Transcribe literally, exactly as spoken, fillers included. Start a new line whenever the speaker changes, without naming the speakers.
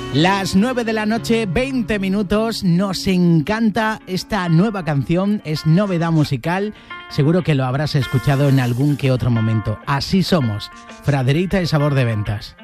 Las nueve de la noche, veinte minutos. Nos encanta esta nueva canción, es novedad musical. Seguro que lo habrás escuchado en algún que otro momento. Así somos, Fraderita y Sabor de Ventas.